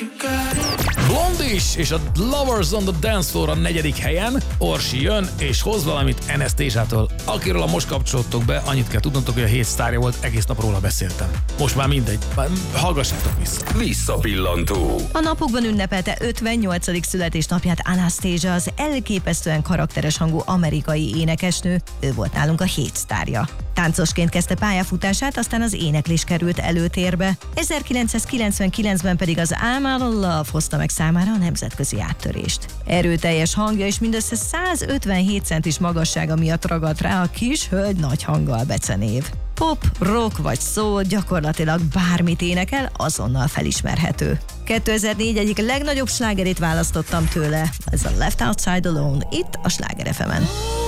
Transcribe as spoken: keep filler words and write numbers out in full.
Blondie és a Lovers on the Dance Floor a negyedik helyen. Orsi jön és hoz valamit Anastasia-tól, akiről a most kapcsolódtok be, annyit kell tudnotok, hogy a hét sztárja volt, egész nap róla beszéltem. Most már mindegy, már hallgassátok vissza. Visszapillantó. A napokban ünnepelte ötvennyolcadik születésnapját Anastasia, az elképesztően karakteres hangú amerikai énekesnő. Ő volt nálunk a hét sztárja. Táncosként kezdte pályafutását, aztán az éneklés került előtérbe. ezerkilencszázkilencvenkilencben pedig az I'm Out of Love hozta meg számára a nemzetközi áttörést. Erőteljes hangja és mindössze százötvenhét centis magassága miatt ragadt rá a kis hölgy nagy hanggal becenév. Pop, rock vagy soul, gyakorlatilag bármit énekel, azonnal felismerhető. kétezer-négy egyik legnagyobb slágerét választottam tőle, ez a Left Outside Alone, itt a Sláger ef emen.